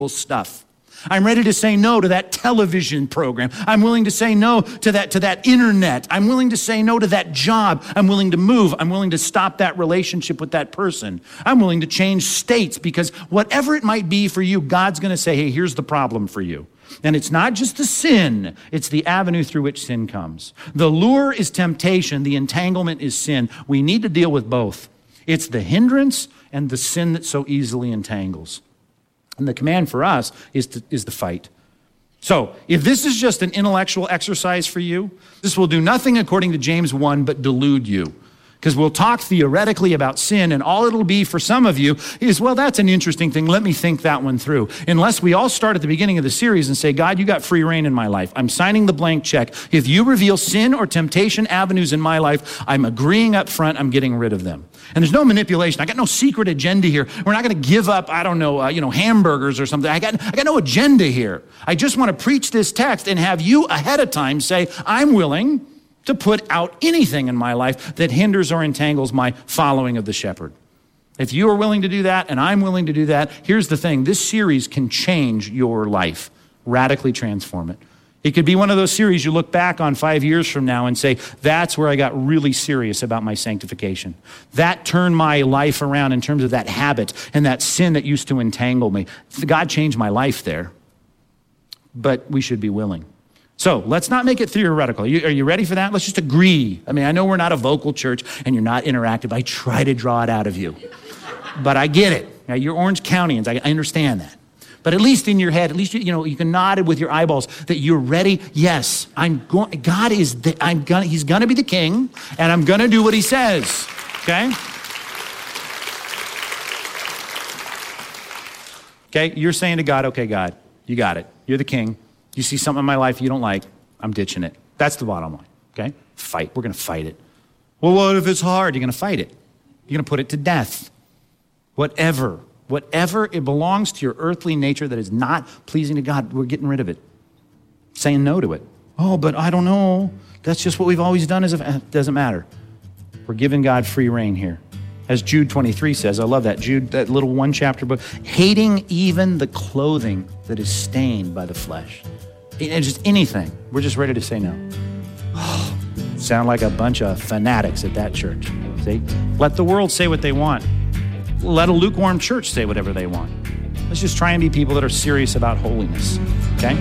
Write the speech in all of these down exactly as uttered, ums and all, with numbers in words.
stuff. I'm ready to say no to that television program. I'm willing to say no to that, to that internet. I'm willing to say no to that job. I'm willing to move. I'm willing to stop that relationship with that person. I'm willing to change states because whatever it might be for you, God's going to say, hey, here's the problem for you. And it's not just the sin, it's the avenue through which sin comes. The lure is temptation, the entanglement is sin. We need to deal with both. It's the hindrance and the sin that so easily entangles. And the command for us is to, is the fight. So, if this is just an intellectual exercise for you, this will do nothing according to James one but delude you. Because we'll talk theoretically about sin, and all it'll be for some of you is, well, that's an interesting thing. Let me think that one through. Unless we all start at the beginning of the series and say, God, you got free reign in my life. I'm signing the blank check. If you reveal sin or temptation avenues in my life, I'm agreeing up front, I'm getting rid of them. And there's no manipulation. I got no secret agenda here. We're not going to give up, I don't know, uh, you know, hamburgers or something. I got, I got no agenda here. I just want to preach this text and have you ahead of time say, I'm willing to put out anything in my life that hinders or entangles my following of the shepherd. If you are willing to do that and I'm willing to do that, here's the thing. This series can change your life, radically transform it. It could be one of those series you look back on five years from now and say, that's where I got really serious about my sanctification. That turned my life around in terms of that habit and that sin that used to entangle me. God changed my life there, but we should be willing. So let's not make it theoretical. Are you, are you ready for that? Let's just agree. I mean, I know we're not a vocal church and you're not interactive. I try to draw it out of you, but I get it. Now, you're Orange Countyans. I, I understand that. But at least in your head, at least you, you know you can nod it with your eyeballs that you're ready. Yes, I'm going. God is. The, I'm gonna. He's gonna be the king, and I'm gonna do what He says. Okay. Okay. You're saying to God, okay, God, you got it. You're the king. You see something in my life you don't like, I'm ditching it. That's the bottom line, okay? Fight. We're going to fight it. Well, what if it's hard? You're going to fight it. You're going to put it to death. Whatever, whatever it belongs to your earthly nature that is not pleasing to God, we're getting rid of it. Saying no to it. Oh, but I don't know. That's just what we've always done. As a, it doesn't matter. We're giving God free reign here. As Jude twenty-three says, I love that. Jude, that little one chapter book. Hating even the clothing that is stained by the flesh. It's just anything. We're just ready to say no. Oh, sound like a bunch of fanatics at that church. See? Let the world say what they want. Let a lukewarm church say whatever they want. Let's just try and be people that are serious about holiness. Okay?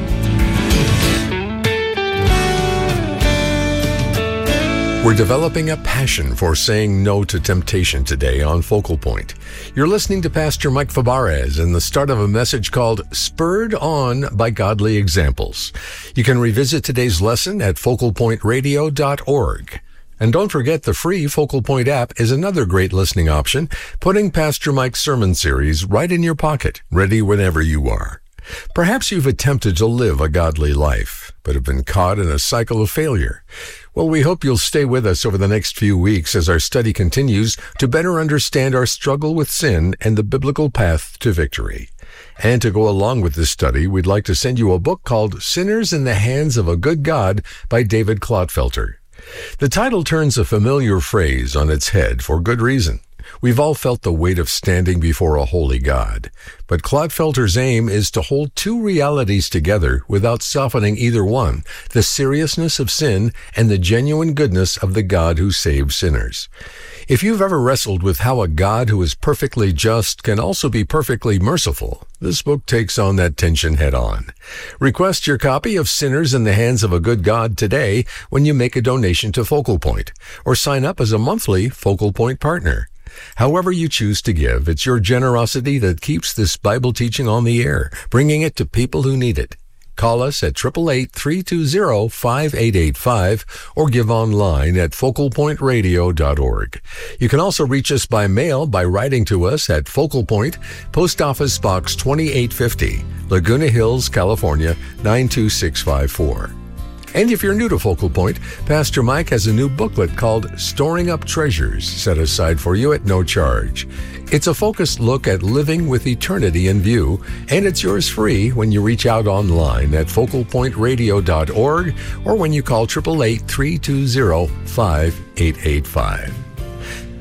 We're developing a passion for saying no to temptation today on Focal Point. You're listening to Pastor Mike Fabarez and the start of a message called Spurred On by Godly Examples. You can revisit today's lesson at focal point radio dot org. And don't forget the free Focal Point app is another great listening option, putting Pastor Mike's sermon series right in your pocket, ready whenever you are. Perhaps you've attempted to live a godly life, but have been caught in a cycle of failure. Well, we hope you'll stay with us over the next few weeks as our study continues to better understand our struggle with sin and the biblical path to victory. And to go along with this study, we'd like to send you a book called Sinners in the Hands of a Good God by David Clotfelter. The title turns a familiar phrase on its head for good reason. We've all felt the weight of standing before a holy God. But Clotfelter's aim is to hold two realities together without softening either one, the seriousness of sin and the genuine goodness of the God who saves sinners. If you've ever wrestled with how a God who is perfectly just can also be perfectly merciful, this book takes on that tension head on. Request your copy of Sinners in the Hands of a Good God today when you make a donation to Focal Point, or sign up as a monthly Focal Point partner. However you choose to give, it's your generosity that keeps this Bible teaching on the air, bringing it to people who need it. Call us at eight eight eight, three two zero, five eight eight five or give online at focal point radio dot org. You can also reach us by mail by writing to us at Focal Point, Post Office Box twenty-eight fifty, Laguna Hills, California, nine two six five four. And if you're new to Focal Point, Pastor Mike has a new booklet called Storing Up Treasures set aside for you at no charge. It's a focused look at living with eternity in view, and it's yours free when you reach out online at focal point radio dot org or when you call eight eight eight, three two zero, five eight eight five.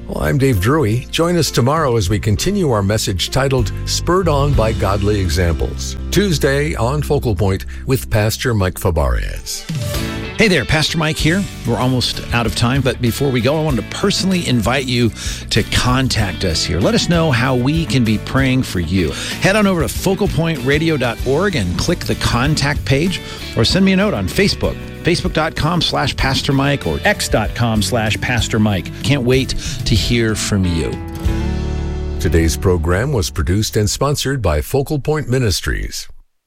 Well, I'm Dave Drury. Join us tomorrow as we continue our message titled Spurred On by Godly Examples. Tuesday on Focal Point with Pastor Mike Fabarez. Hey there, Pastor Mike here. We're almost out of time, but before we go, I wanted to personally invite you to contact us here. Let us know how we can be praying for you. Head on over to focal point radio dot org and click the contact page, or send me a note on Facebook, facebook.com slash Pastor Mike or x.com slash Pastor Mike. Can't wait to hear from you. Today's program was produced and sponsored by Focal Point Ministries.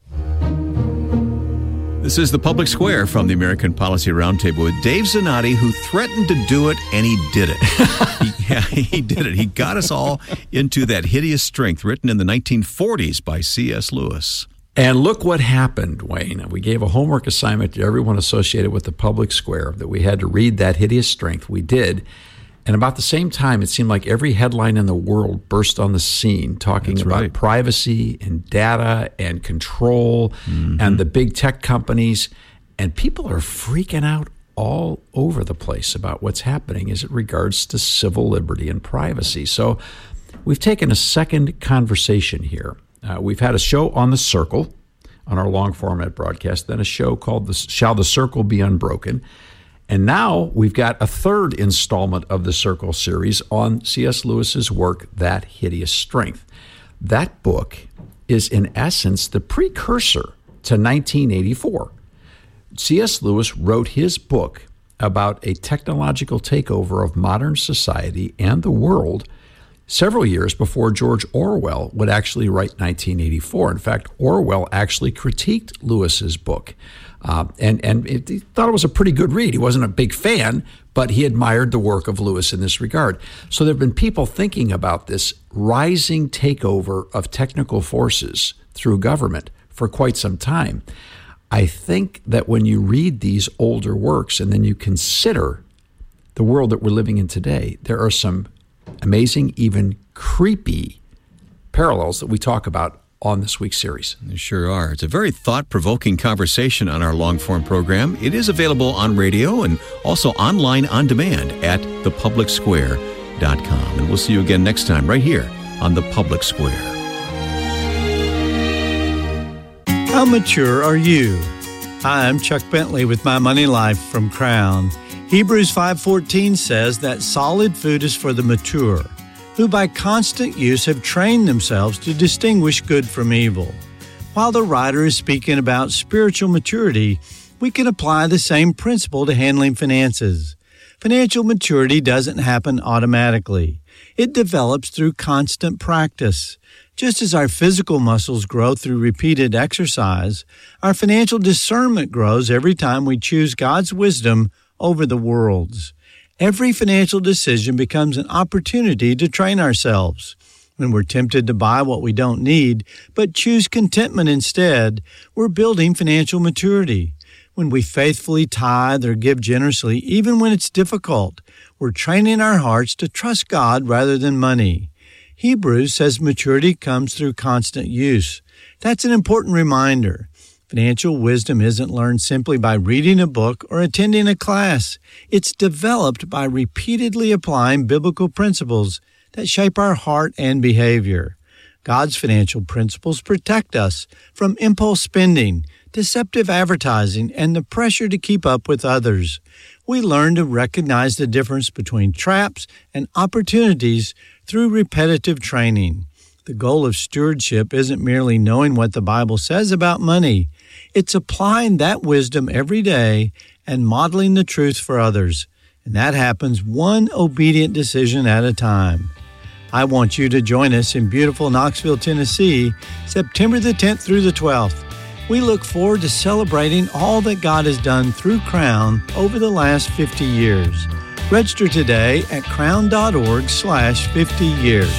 This is The Public Square from the American Policy Roundtable with Dave Zanotti, who threatened to do it, and he did it. he, yeah, he did it. He got us all into that hideous strength written in the nineteen forties by C S Lewis. And look what happened, Wayne. We gave a homework assignment to everyone associated with The Public Square that we had to read that hideous strength. We did. And about the same time, it seemed like every headline in the world burst on the scene talking That's about right. privacy and data and control mm-hmm. and the big tech companies. And people are freaking out all over the place about what's happening as it regards to civil liberty and privacy. So we've taken a second conversation here. Uh, we've had a show on The Circle on our long format broadcast, then a show called the, Shall the Circle Be Unbroken? And now we've got a third installment of the Circle series on C S Lewis's work, That Hideous Strength. That book is, in essence, the precursor to nineteen eighty-four. C S Lewis wrote his book about a technological takeover of modern society and the world several years before George Orwell would actually write nineteen eighty-four. In fact, Orwell actually critiqued Lewis's book. Uh, and and it, he thought it was a pretty good read. He wasn't a big fan, but he admired the work of Lewis in this regard. So there have been people thinking about this rising takeover of technical forces through government for quite some time. I think that when you read these older works and then you consider the world that we're living in today, there are some amazing, even creepy parallels that we talk about on this week's series. There sure are. It's a very thought-provoking conversation on our long-form program. It is available on radio and also online on demand at the public square dot com. And we'll see you again next time right here on The Public Square. How mature are you? Hi, I'm Chuck Bentley with My Money Life from Crown. Hebrews five fourteen says that solid food is for the mature, who by constant use have trained themselves to distinguish good from evil. While the writer is speaking about spiritual maturity, we can apply the same principle to handling finances. Financial maturity doesn't happen automatically. It develops through constant practice. Just as our physical muscles grow through repeated exercise, our financial discernment grows every time we choose God's wisdom over the world's. Every financial decision becomes an opportunity to train ourselves. When we're tempted to buy what we don't need, but choose contentment instead, we're building financial maturity. When we faithfully tithe or give generously, even when it's difficult, we're training our hearts to trust God rather than money. Hebrews says maturity comes through constant use. That's an important reminder. Financial wisdom isn't learned simply by reading a book or attending a class. It's developed by repeatedly applying biblical principles that shape our heart and behavior. God's financial principles protect us from impulse spending, deceptive advertising, and the pressure to keep up with others. We learn to recognize the difference between traps and opportunities through repetitive training. The goal of stewardship isn't merely knowing what the Bible says about money. It's applying that wisdom every day and modeling the truth for others. And that happens one obedient decision at a time. I want you to join us in beautiful Knoxville, Tennessee, September the tenth through the twelfth. We look forward to celebrating all that God has done through Crown over the last fifty years. Register today at crown.org slash 50 years.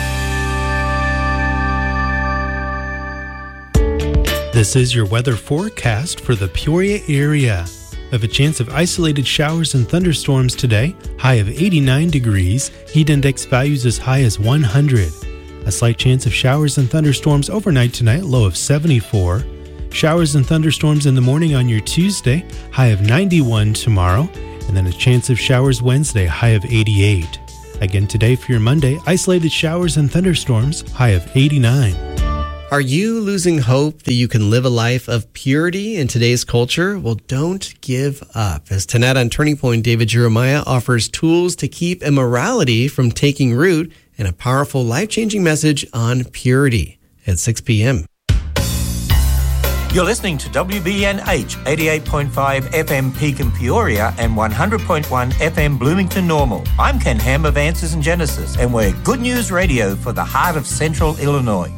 This is your weather forecast for the Peoria area. We have a chance of isolated showers and thunderstorms today, high of eighty-nine degrees, heat index values as high as one hundred. A slight chance of showers and thunderstorms overnight tonight, low of seventy-four. Showers and thunderstorms in the morning on your Tuesday, high of ninety-one tomorrow, and then a chance of showers Wednesday, high of eighty-eight. Again today for your Monday, isolated showers and thunderstorms, high of eighty-nine. Are you losing hope that you can live a life of purity in today's culture? Well, don't give up. As tonight on Turning Point, David Jeremiah offers tools to keep immorality from taking root and a powerful, life-changing message on purity at six p.m. You're listening to W B N H eighty-eight point five F M Pekin Peoria and one hundred point one F M Bloomington Normal. I'm Ken Ham of Answers in Genesis, and we're Good News Radio for the heart of Central Illinois.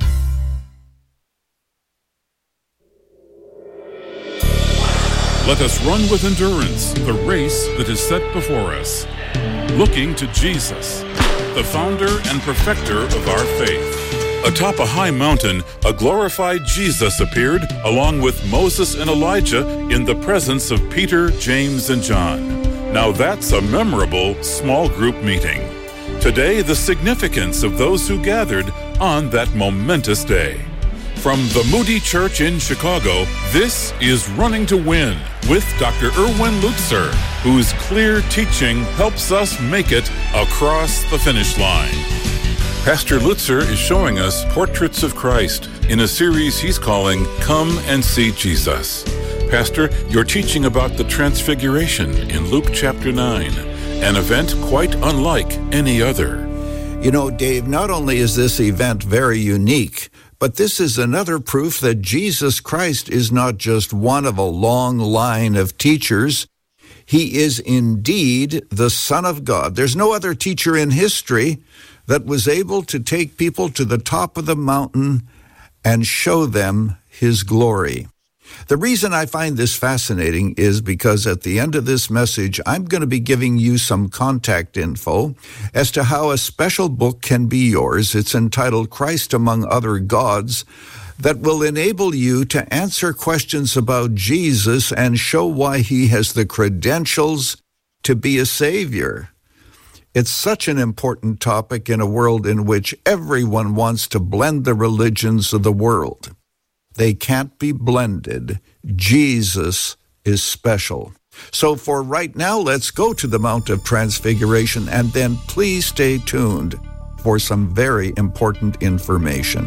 Let us run with endurance the race that is set before us, looking to Jesus, the founder and perfecter of our faith. Atop a high mountain, a glorified Jesus appeared along with Moses and Elijah in the presence of Peter, James, and John. Now that's a memorable small group meeting. Today, the significance of those who gathered on that momentous day. From the Moody Church in Chicago, this is Running to Win with Doctor Erwin Lutzer, whose clear teaching helps us make it across the finish line. Pastor Lutzer is showing us portraits of Christ in a series he's calling Come and See Jesus. Pastor, you're teaching about the Transfiguration in Luke chapter nine, an event quite unlike any other. You know, Dave, not only is this event very unique, but this is another proof that Jesus Christ is not just one of a long line of teachers. He is indeed the Son of God. There's no other teacher in history that was able to take people to the top of the mountain and show them his glory. The reason I find this fascinating is because at the end of this message, I'm going to be giving you some contact info as to how a special book can be yours. It's entitled Christ Among Other Gods, that will enable you to answer questions about Jesus and show why he has the credentials to be a savior. It's such an important topic in a world in which everyone wants to blend the religions of the world. They can't be blended. Jesus is special. So for right now, let's go to the Mount of Transfiguration, and then please stay tuned for some very important information.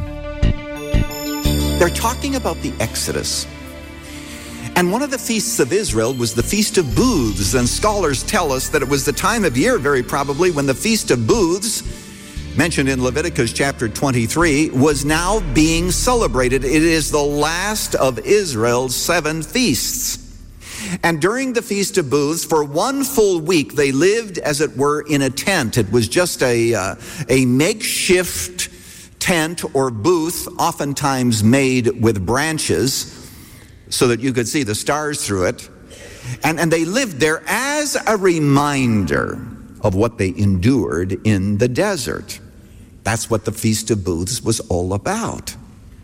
They're talking about the Exodus. And one of the feasts of Israel was the Feast of Booths, and scholars tell us that it was the time of year, very probably, when the Feast of Booths, mentioned in Leviticus chapter twenty-three, was now being celebrated. It is the last of Israel's seven feasts. And during the Feast of Booths, for one full week, they lived, as it were, in a tent. It was just a, uh, a makeshift tent or booth, oftentimes made with branches, so that you could see the stars through it. And, and they lived there as a reminder of what they endured in the desert. That's what the Feast of Booths was all about.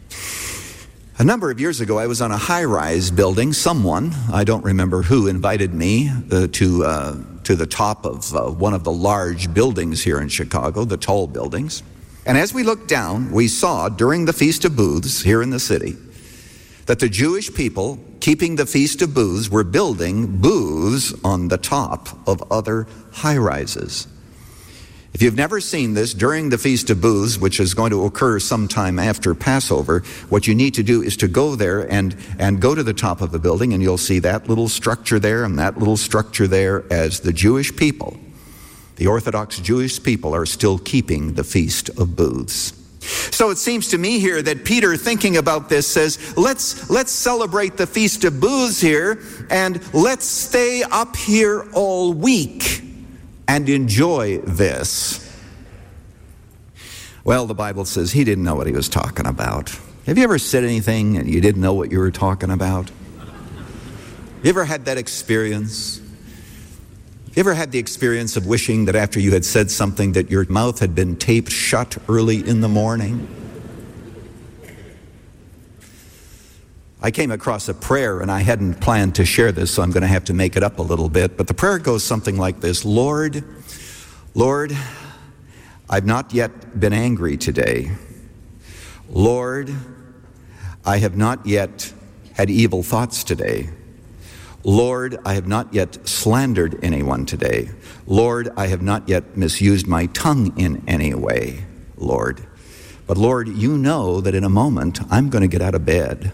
A number of years ago, I was on a high-rise building. Someone, I don't remember who, invited me uh, to uh, to the top of uh, one of the large buildings here in Chicago, the tall buildings. And as we looked down, we saw during the Feast of Booths here in the city that the Jewish people, keeping the Feast of Booths, were building booths on the top of other high-rises. If you've never seen this, during the Feast of Booths, which is going to occur sometime after Passover, what you need to do is to go there and, and go to the top of the building, and you'll see that little structure there and that little structure there as the Jewish people, the Orthodox Jewish people, are still keeping the Feast of Booths. So it seems to me here that Peter, thinking about this, says, let's, let's celebrate the Feast of Booths here, and let's stay up here all week and enjoy this. Well, the Bible says he didn't know what he was talking about. Have you ever said anything and you didn't know what you were talking about? You ever had that experience? You ever had the experience of wishing that after you had said something that your mouth had been taped shut early in the morning? I came across a prayer, and I hadn't planned to share this, so I'm going to have to make it up a little bit. But the prayer goes something like this: Lord, Lord, I've not yet been angry today. Lord, I have not yet had evil thoughts today. Lord, I have not yet slandered anyone today. Lord, I have not yet misused my tongue in any way, Lord. But Lord, you know that in a moment I'm going to get out of bed.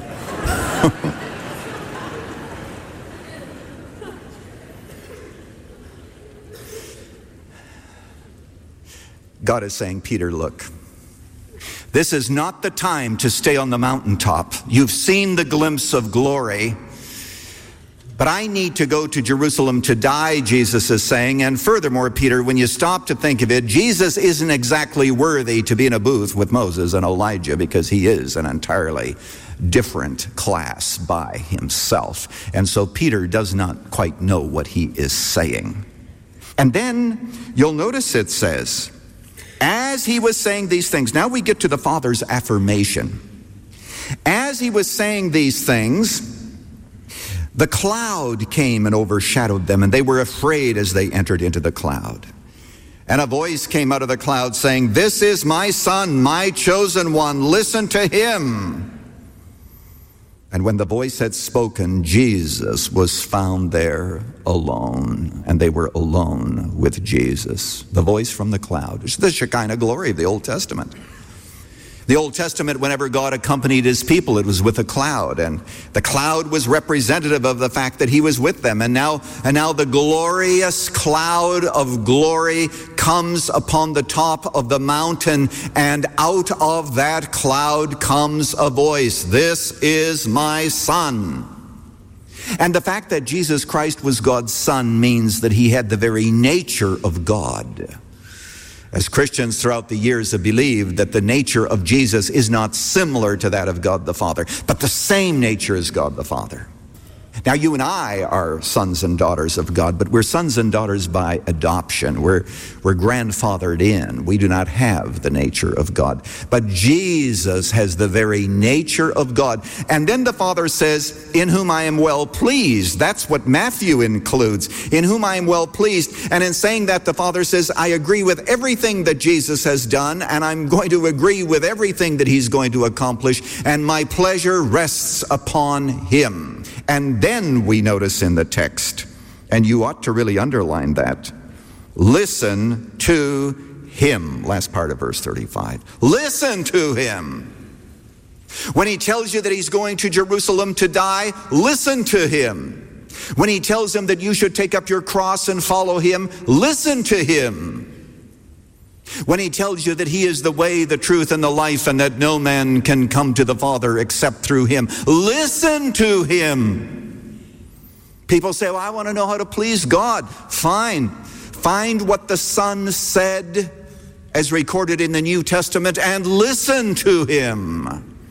God is saying, Peter, look, this is not the time to stay on the mountaintop. You've seen the glimpse of glory. But I need to go to Jerusalem to die, Jesus is saying. And furthermore, Peter, when you stop to think of it, Jesus isn't exactly worthy to be in a booth with Moses and Elijah, because he is an entirely different class by himself. And so Peter does not quite know what he is saying. And then you'll notice it says, as he was saying these things, now we get to the Father's affirmation. As he was saying these things, the cloud came and overshadowed them, and they were afraid as they entered into the cloud. And a voice came out of the cloud saying, this is my Son, my chosen one, listen to him. And when the voice had spoken, Jesus was found there alone, and they were alone with Jesus. The voice from the cloud. It's the Shekinah glory of the Old Testament. The Old Testament, whenever God accompanied his people, it was with a cloud, and the cloud was representative of the fact that he was with them. And now, and now the glorious cloud of glory comes upon the top of the mountain, and out of that cloud comes a voice. This is my Son. And the fact that Jesus Christ was God's Son means that he had the very nature of God. As Christians throughout the years have believed that the nature of Jesus is not similar to that of God the Father, but the same nature as God the Father. Now, you and I are sons and daughters of God, but we're sons and daughters by adoption. We're, we're grandfathered in. We do not have the nature of God. But Jesus has the very nature of God. And then the Father says, in whom I am well pleased. That's what Matthew includes, in whom I am well pleased. And in saying that, the Father says, I agree with everything that Jesus has done, and I'm going to agree with everything that he's going to accomplish, and my pleasure rests upon him. And then we notice in the text, and you ought to really underline that, listen to him. Last part of verse thirty-five. Listen to him. When he tells you that he's going to Jerusalem to die, listen to him. When he tells him that you should take up your cross and follow him, listen to him. When he tells you that he is the way, the truth, and the life, and that no man can come to the Father except through him, listen to him. People say, well, I want to know how to please God. Fine. Find what the Son said as recorded in the New Testament and listen to him.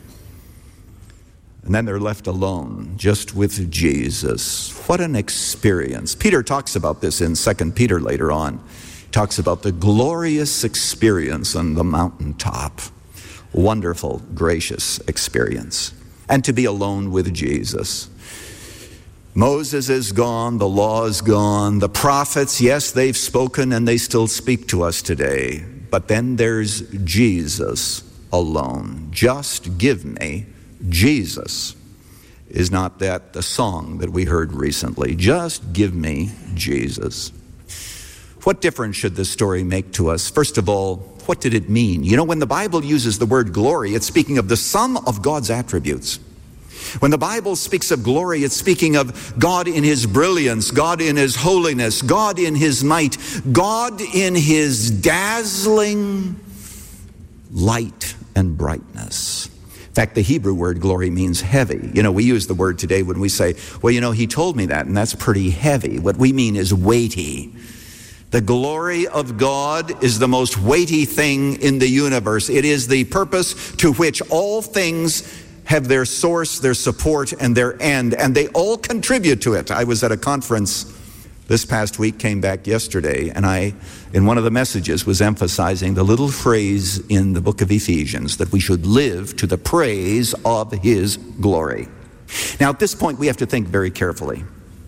And then they're left alone, just with Jesus. What an experience. Peter talks about this in Second Peter later on. Talks about the glorious experience on the mountaintop. Wonderful, gracious experience. And to be alone with Jesus. Moses is gone, the law is gone, the prophets, yes, they've spoken and they still speak to us today. But then there's Jesus alone. Just give me Jesus. Is not that the song that we heard recently? Just give me Jesus. What difference should this story make to us? First of all, what did it mean? You know, when the Bible uses the word glory, it's speaking of the sum of God's attributes. When the Bible speaks of glory, it's speaking of God in his brilliance, God in his holiness, God in his might, God in his dazzling light and brightness. In fact, the Hebrew word glory means heavy. You know, we use the word today when we say, well, you know, he told me that, and that's pretty heavy. What we mean is weighty. The glory of God is the most weighty thing in the universe. It is the purpose to which all things have their source, their support, and their end, and they all contribute to it. I was at a conference this past week, came back yesterday, and I, in one of the messages, was emphasizing the little phrase in the book of Ephesians that we should live to the praise of his glory. Now, at this point, we have to think very carefully.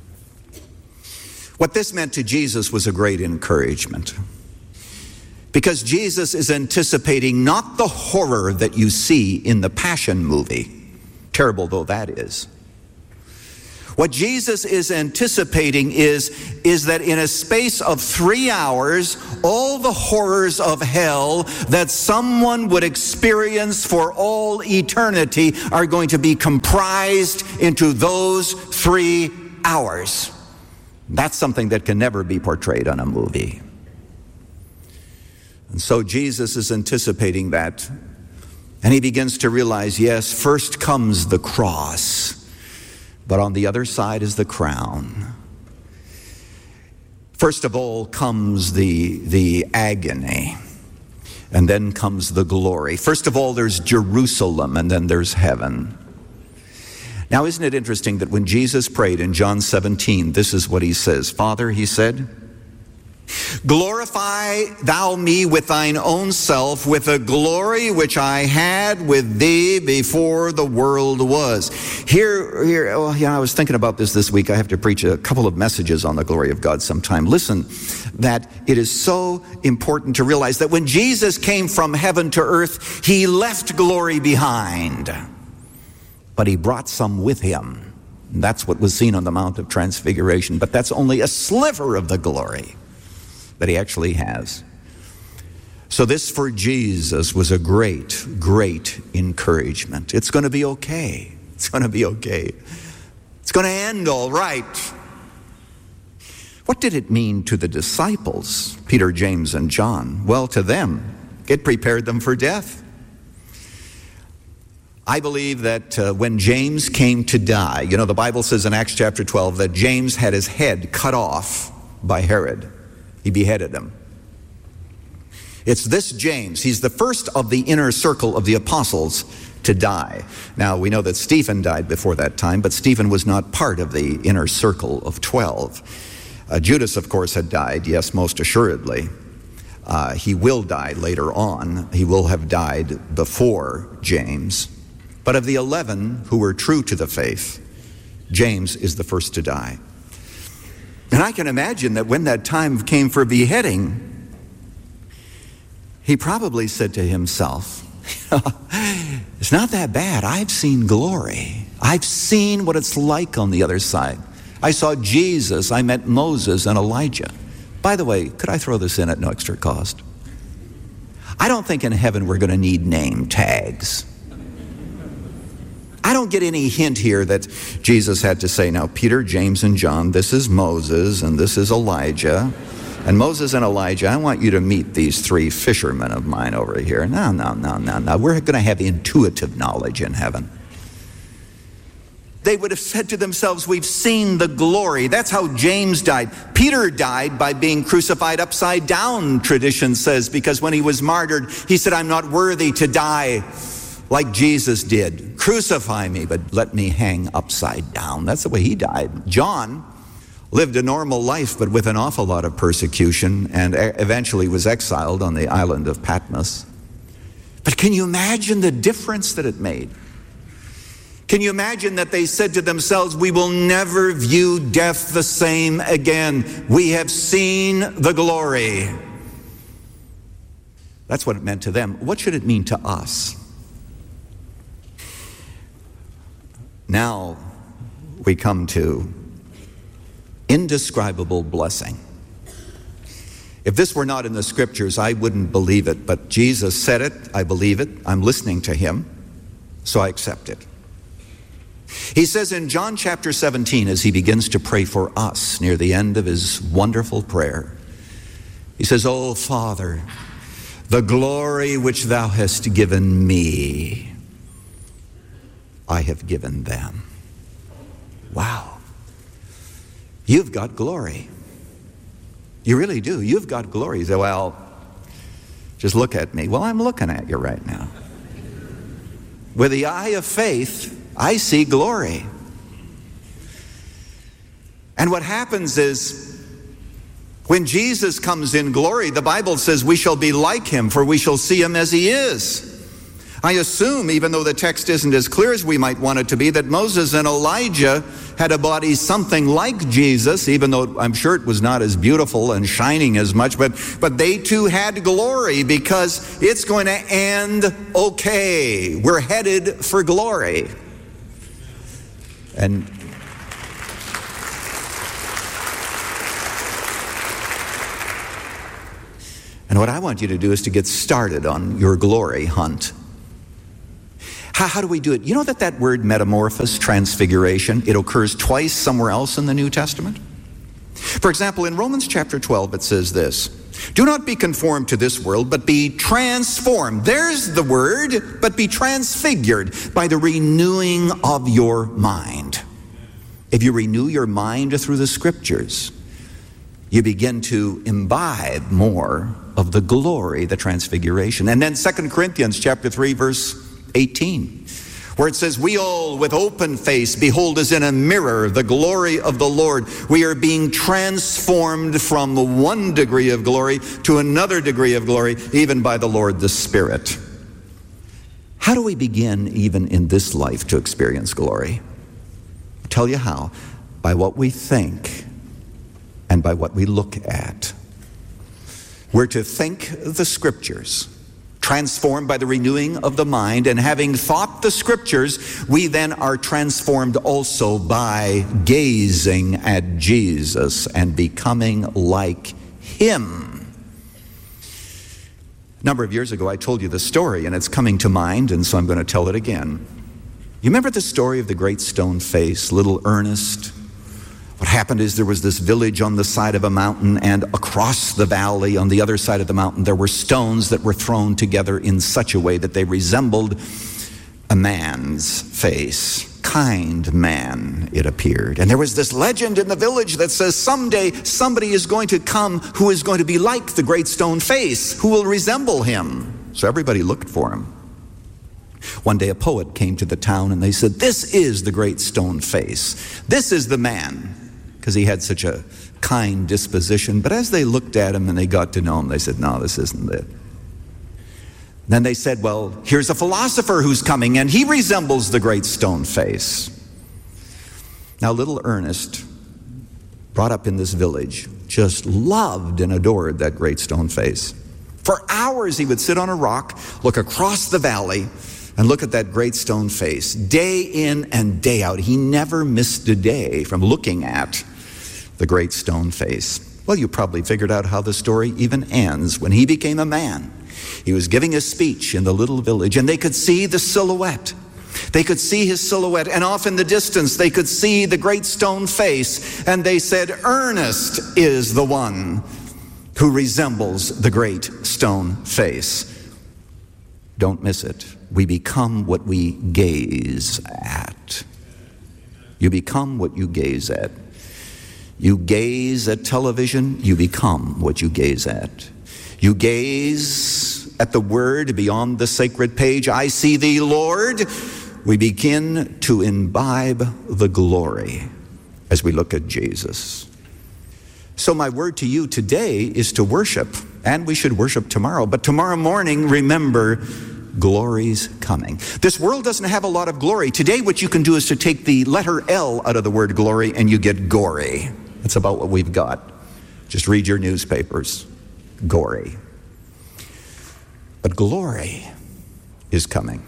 What this meant to Jesus was a great encouragement. Because Jesus is anticipating not the horror that you see in the Passion movie, terrible though that is, What Jesus is anticipating is, is that in a space of three hours, all the horrors of hell that someone would experience for all eternity are going to be comprised into those three hours. That's something that can never be portrayed on a movie. And so Jesus is anticipating that. And he begins to realize, yes, first comes the cross. But on the other side is the crown. First of all comes the, the agony, and then comes the glory. First of all, there's Jerusalem, and then there's heaven. Now, isn't it interesting that when Jesus prayed in John seventeen, this is what he says. Father, he said, glorify thou me with thine own self, with a glory which I had with thee before the world was. Here, here. Oh, yeah, I was thinking about this this week. I have to preach a couple of messages on the glory of God sometime. Listen, that it is so important to realize that when Jesus came from heaven to earth, he left glory behind, but he brought some with him. And that's what was seen on the Mount of Transfiguration, but that's only a sliver of the glory that he actually has. So this for Jesus was a great, great encouragement. It's going to be okay. It's going to be okay. It's going to end all right. What did it mean to the disciples, Peter, James, and John? Well, to them, it prepared them for death. I believe that uh, when James came to die, you know, the Bible says in Acts chapter twelve that James had his head cut off by Herod. He beheaded him. It's this James. He's the first of the inner circle of the apostles to die. Now, we know that Stephen died before that time, but Stephen was not part of the inner circle of twelve. Uh, Judas, of course, had died, yes, most assuredly. Uh, he will die later on. He will have died before James. But of the eleven who were true to the faith, James is the first to die. And I can imagine that when that time came for beheading, he probably said to himself, it's not that bad. I've seen glory. I've seen what it's like on the other side. I saw Jesus. I met Moses and Elijah. By the way, could I throw this in at no extra cost? I don't think in heaven we're going to need name tags. I don't get any hint here that Jesus had to say, now, Peter, James, and John, this is Moses, and this is Elijah. And Moses and Elijah, I want you to meet these three fishermen of mine over here. No, no, no, no, no. We're going to have intuitive knowledge in heaven. They would have said to themselves, we've seen the glory. That's how James died. Peter died by being crucified upside down, tradition says, because when he was martyred, he said, I'm not worthy to die like Jesus did. Crucify me, but let me hang upside down. That's the way he died. John lived a normal life, but with an awful lot of persecution, and eventually was exiled on the island of Patmos. But can you imagine the difference that it made? Can you imagine that they said to themselves, we will never view death the same again. We have seen the glory. That's what it meant to them. What should it mean to us? Now we come to indescribable blessing. If this were not in the scriptures, I wouldn't believe it, but Jesus said it, I believe it, I'm listening to him, so I accept it. He says in John chapter seventeen, as he begins to pray for us near the end of his wonderful prayer, he says, "O Father, the glory which thou hast given me, I have given them." Wow. You've got glory. You really do. You've got glory. You say, well, just look at me. Well, I'm looking at you right now. With the eye of faith, I see glory. And what happens is, when Jesus comes in glory, the Bible says we shall be like him, for we shall see him as he is. I assume, even though the text isn't as clear as we might want it to be, that Moses and Elijah had a body something like Jesus, even though I'm sure it was not as beautiful and shining as much, but, but they too had glory, because it's going to end okay. We're headed for glory. And And what I want you to do is to get started on your glory hunt. How, how do we do it? You know that that word metamorphosis, transfiguration, it occurs twice somewhere else in the New Testament? For example, in Romans chapter twelve, it says this, do not be conformed to this world, but be transformed. There's the word, but be transfigured by the renewing of your mind. If you renew your mind through the Scriptures, you begin to imbibe more of the glory, the transfiguration. And then Second Corinthians chapter three, verse eighteen, where it says, we all with open face behold as in a mirror the glory of the Lord. We are being transformed from one degree of glory to another degree of glory, even by the Lord the Spirit. How do we begin even in this life to experience glory? I'll tell you how. By what we think and by what we look at. We're to think the Scriptures, transformed by the renewing of the mind, and having thought the Scriptures, we then are transformed also by gazing at Jesus and becoming like Him. A number of years ago, I told you the story, and it's coming to mind, and so I'm going to tell it again. You remember the story of the great stone face, little Ernest? What happened is there was this village on the side of a mountain, and across the valley on the other side of the mountain there were stones that were thrown together in such a way that they resembled a man's face. Kind man, it appeared. And there was this legend in the village that says someday somebody is going to come who is going to be like the great stone face, who will resemble him. So everybody looked for him. One day a poet came to the town and they said, this is the great stone face. This is the man. Because he had such a kind disposition. But as they looked at him and they got to know him, they said, no, this isn't it. Then they said, well, here's a philosopher who's coming, and he resembles the great stone face. Now, little Ernest, brought up in this village, just loved and adored that great stone face. For hours he would sit on a rock, look across the valley, and look at that great stone face. Day in and day out, he never missed a day from looking at the great stone face. Well, you probably figured out how the story even ends. When he became a man, he was giving a speech in the little village, and they could see the silhouette. They could see his silhouette, and off in the distance they could see the great stone face, and they said, Ernest is the one who resembles the great stone face. Don't miss it. We become what we gaze at. You become what you gaze at. You gaze at television, you become what you gaze at. You gaze at the word beyond the sacred page, I see thee, Lord. We begin to imbibe the glory as we look at Jesus. So my word to you today is to worship, and we should worship tomorrow. But tomorrow morning, remember, glory's coming. This world doesn't have a lot of glory. Today, what you can do is to take the letter L out of the word glory, and you get gory. That's about what we've got. Just read your newspapers. Gory. But glory is coming.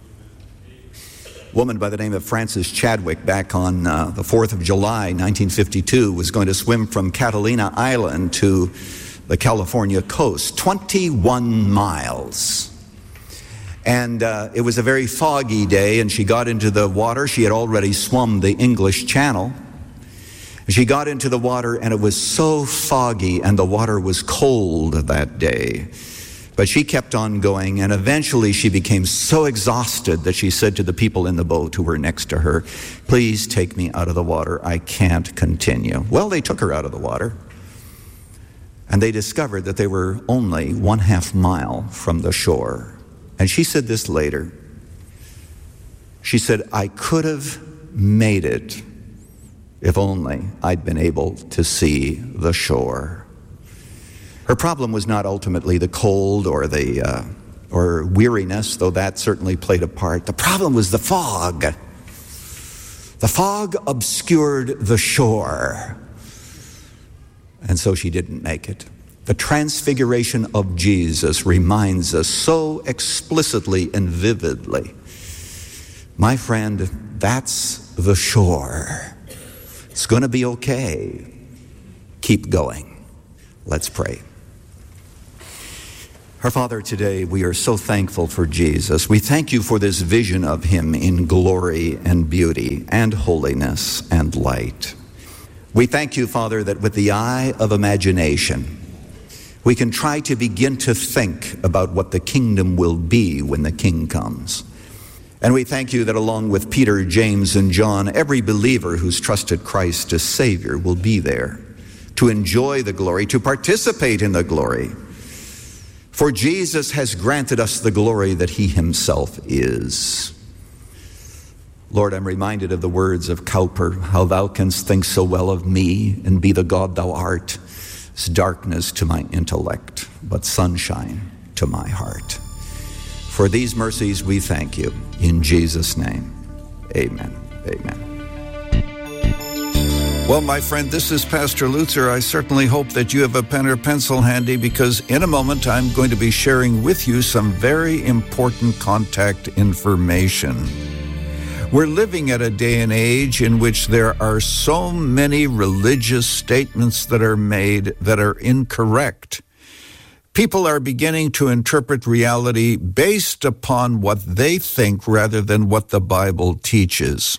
A woman by the name of Frances Chadwick, back on uh, the fourth of July, nineteen fifty-two, was going to swim from Catalina Island to the California coast, twenty-one miles. And uh, it was a very foggy day, and she got into the water. She had already swum the English Channel. She got into the water, and it was so foggy, and the water was cold that day. But she kept on going, and eventually she became so exhausted that she said to the people in the boat who were next to her, please take me out of the water. I can't continue. Well, they took her out of the water, and they discovered that they were only one half mile from the shore. And she said this later. She said, I could have made it if only I'd been able to see the shore. Her problem was not ultimately the cold or the uh, or weariness, though that certainly played a part. The problem was the fog. The fog obscured the shore. And so she didn't make it. The transfiguration of Jesus reminds us so explicitly and vividly. My friend, that's the shore. It's going to be okay. Keep going. Let's pray. Our Father, today we are so thankful for Jesus. We thank you for this vision of him in glory and beauty and holiness and light. We thank you, Father, that with the eye of imagination, we can try to begin to think about what the kingdom will be when the King comes. And we thank you that along with Peter, James, and John, every believer who's trusted Christ as Savior will be there to enjoy the glory, to participate in the glory. For Jesus has granted us the glory that he himself is. Lord, I'm reminded of the words of Cowper, how thou canst think so well of me and be the God thou art. It's darkness to my intellect, but sunshine to my heart. For these mercies we thank you. In Jesus' name, amen. Amen. Well, my friend, this is Pastor Lutzer. I certainly hope that you have a pen or pencil handy, because in a moment I'm going to be sharing with you some very important contact information. We're living at a day and age in which there are so many religious statements that are made that are incorrect. People are beginning to interpret reality based upon what they think rather than what the Bible teaches.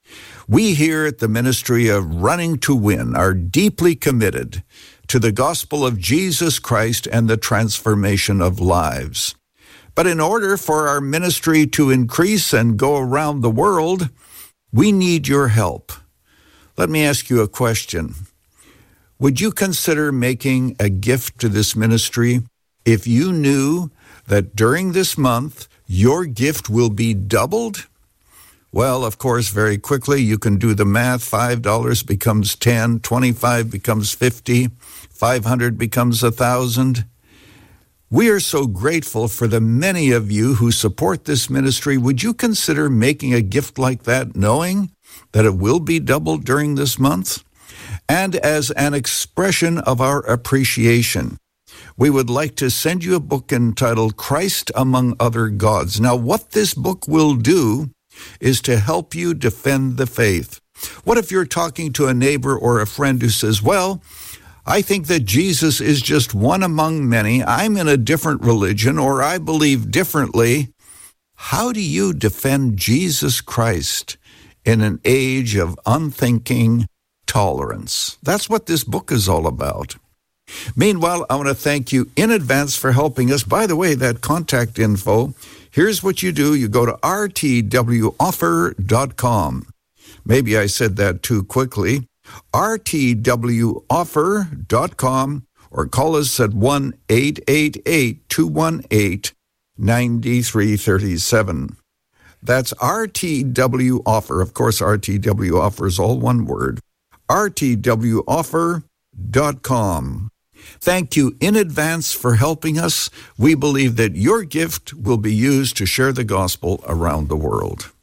We here at the Ministry of Running to Win are deeply committed to the gospel of Jesus Christ and the transformation of lives. But in order for our ministry to increase and go around the world, we need your help. Let me ask you a question. Would you consider making a gift to this ministry if you knew that during this month your gift will be doubled? Well, of course, very quickly you can do the math. five dollars becomes ten dollars, twenty-five dollars becomes fifty dollars, five hundred dollars becomes one thousand dollars. We are so grateful for the many of you who support this ministry. Would you consider making a gift like that, knowing that it will be doubled during this month? And as an expression of our appreciation, we would like to send you a book entitled Christ Among Other Gods. Now, what this book will do is to help you defend the faith. What if you're talking to a neighbor or a friend who says, well, I think that Jesus is just one among many. I'm in a different religion, or I believe differently. How do you defend Jesus Christ in an age of unthinking tolerance? That's what this book is all about. Meanwhile, I want to thank you in advance for helping us. By the way, that contact info, here's what you do. You go to r t w offer dot com. Maybe I said that too quickly. r t w offer dot com, or call us at one eight eight eight, two one eight, nine three three seven. That's R T W Offer. Of course, R T W Offer is all one word. r t w offer dot com. Thank you in advance for helping us. We believe that your gift will be used to share the gospel around the world.